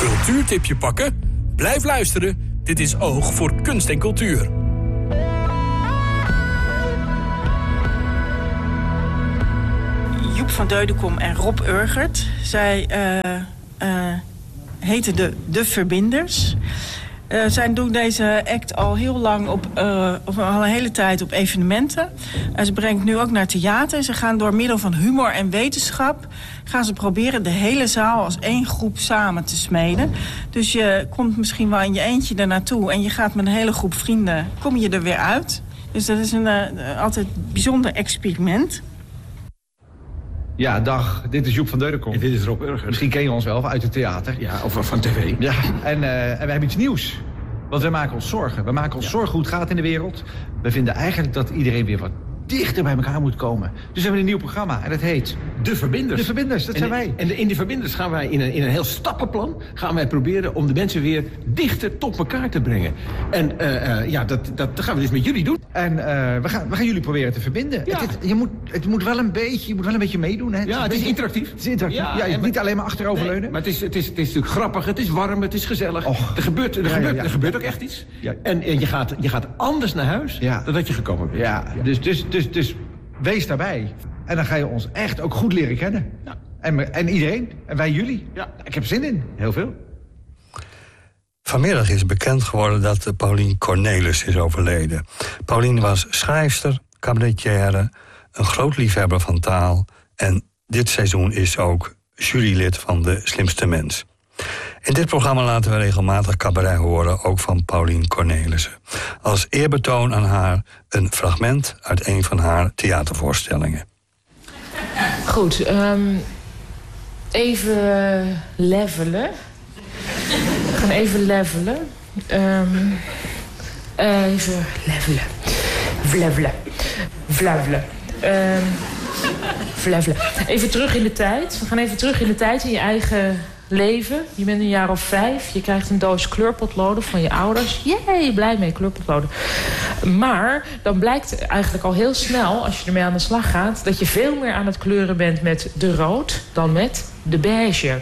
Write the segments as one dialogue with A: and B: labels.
A: Cultuurtipje pakken? Blijf luisteren. Dit is Oog voor Kunst en Cultuur.
B: Joep van Deudekom en Rob Urgert. Zij heten de Verbinders. Zij doen deze act al heel lang of al een hele tijd op evenementen. Ze brengt nu ook naar theater. Ze gaan door middel van humor en wetenschap gaan ze proberen de hele zaal als één groep samen te smeden. Dus je komt misschien wel in je eentje er naartoe en je gaat met een hele groep vrienden, kom je er weer uit. Dus dat is een altijd bijzonder experiment.
C: Ja, dag. Dit is Joep van Deudekom.
D: En dit is Rob Urgert.
C: Misschien ken je ons wel uit het theater.
D: Ja, of van tv.
C: Ja, en we hebben iets nieuws. Want wij maken ons zorgen. We maken ons zorgen hoe het gaat in de wereld. We vinden eigenlijk dat iedereen weer wat dichter bij elkaar moet komen. Dus we hebben een nieuw programma en dat heet
D: De Verbinders.
C: De Verbinders, dat zijn wij.
D: En in De Verbinders gaan wij in een heel stappenplan gaan wij proberen om de mensen weer dichter tot elkaar te brengen. En dat gaan we dus met jullie doen.
C: En we gaan jullie proberen te verbinden.
D: Ja.
C: Je moet wel een beetje meedoen. Hè?
D: Ja, het is interactief.
C: Het is interactief. Ja, niet alleen maar achteroverleunen.
D: Nee, maar het is natuurlijk grappig, het is warm, het is gezellig.
C: Och.
D: Er gebeurt ook echt iets.
C: Ja.
D: En je gaat anders naar huis dan dat je gekomen bent.
C: Ja, dus wees daarbij. En dan ga je ons echt ook goed leren kennen. Ja. En iedereen. En wij jullie. Ja. Ik heb zin in. Heel veel.
E: Vanmiddag is bekend geworden dat Paulien Cornelis is overleden. Paulien was schrijfster, cabaretière, een groot liefhebber van taal. En dit seizoen is ook jurylid van De Slimste Mens. In dit programma laten we regelmatig cabaret horen, ook van Paulien Cornelissen. Als eerbetoon aan haar een fragment uit een van haar theatervoorstellingen.
F: Goed, even levelen. We gaan even levelen. Even levelen. Vlevelen. Vlevelen. Vlevelen. Even terug in de tijd. We gaan even terug in de tijd in je eigen leven. Je bent een jaar of 5. Je krijgt een doos kleurpotloden van je ouders. Jee, blij mee, kleurpotloden. Maar dan blijkt eigenlijk al heel snel, als je ermee aan de slag gaat, dat je veel meer aan het kleuren bent met de rood dan met de beige.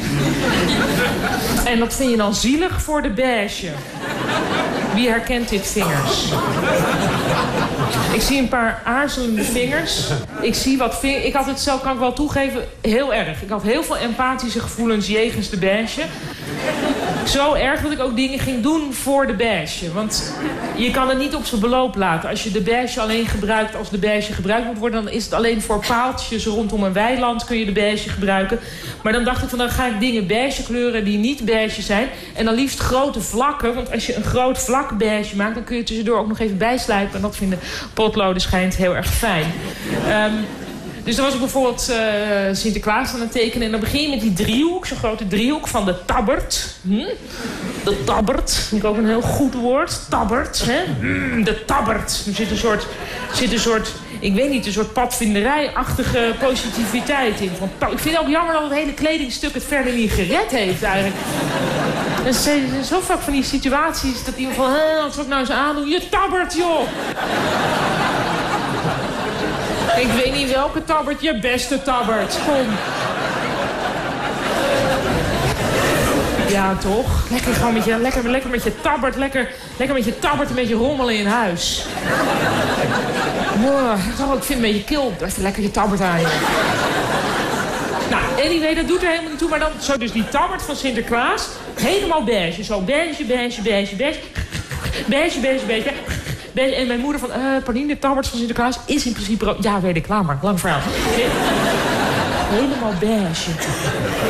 F: En dat vind je dan zielig voor de beige. Wie herkent dit vingers? Ik zie een paar aarzelende vingers. Ik zie wat vingers. Ik had het zelf, kan ik wel toegeven, heel erg. Ik had heel veel empathische gevoelens jegens de beige. Zo erg dat ik ook dingen ging doen voor de beige. Want je kan het niet op zijn beloop laten. Als je de beige alleen gebruikt als de beige gebruikt moet worden, dan is het alleen voor paaltjes rondom een weiland kun je de beige gebruiken. Maar dan dacht ik van, dan ga ik dingen beige kleuren die niet beige zijn. En dan liefst grote vlakken. Want als je een groot vlak beige maakt, dan kun je tussendoor ook nog even bijslijpen. En dat vinden potloden schijnt heel erg fijn. Dus dan was ik bijvoorbeeld Sinterklaas aan het tekenen. En dan begin je met die driehoek, zo'n grote driehoek van de tabbert. De tabbert, vind ik ook een heel goed woord. Tabbert, hè? De tabbert. Er zit een soort, ik weet niet, een soort padvinderij-achtige positiviteit in. Ik vind het ook jammer dat het hele kledingstuk het verder niet gered heeft eigenlijk. Er zijn zo vaak van die situaties dat iemand van, wat zal ik nou eens aandoen? Je tabbert, joh! Ik weet niet welke tabbert, je beste tabbert. Kom. Ja, toch? Lekker gewoon met je tabbert. Lekker met je tabbert een beetje rommelen in huis. Wow, ik vind een beetje kil. Even lekker je tabbert aan je. Nou, anyway, dat doet er helemaal niet toe. Maar dan zo dus die tabbert van Sinterklaas. Helemaal beige. Zo beige. Beige. En mijn moeder van, Paulien, de tabbert van Sinterklaas is in principe... Ja, weet ik, klaar maar. Lang verhaal. Helemaal beige.